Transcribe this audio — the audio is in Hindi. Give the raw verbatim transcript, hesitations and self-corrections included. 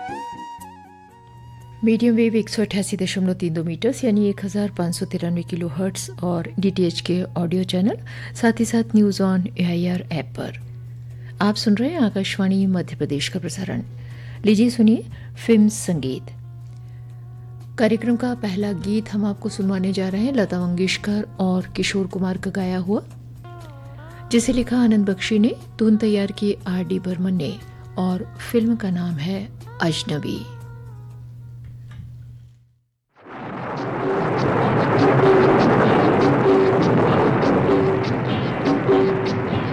मीडियम वेव एक सौ अट्ठासी दशमलव तीन दो मीटर्स यानी एक हज़ार पाँच सौ तिरानवे किलो हर्ट्स और डीटीएच के ऑडियो चैनल, साथ ही साथ न्यूज़ ऑन एआईआर ऐप पर आप सुन रहे हैं आकाशवाणी मध्य प्रदेश का प्रसारण। लीजिए सुनिए फिल्म संगीत। कार्यक्रम का पहला गीत हम आपको सुनवाने जा रहे हैं लता मंगेशकर और किशोर कुमार का गाया हुआ, जिसे लिखा आनंद बख्शी ने, धुन तैयार की आर डी बर्मन ने और फिल्म का नाम है अजनबी।